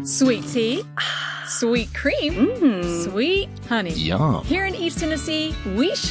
Sweet tea, sweet cream, sweet honey. Yum. Here in East Tennessee, we